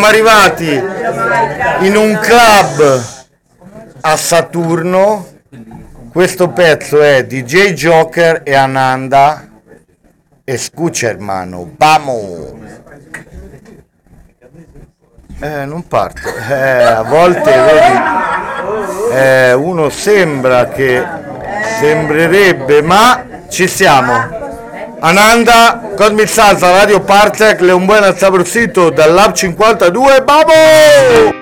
siamo arrivati in un club a Saturno. Questo pezzo è DJ Joker e Ananda. Escucha hermano, vamos. Non parte. A volte vedi, uno sembrerebbe, ma ci siamo. Ananda, Cosmic Salsa, Radio Partek, un buon sabrosito dal Lab 52, vamos!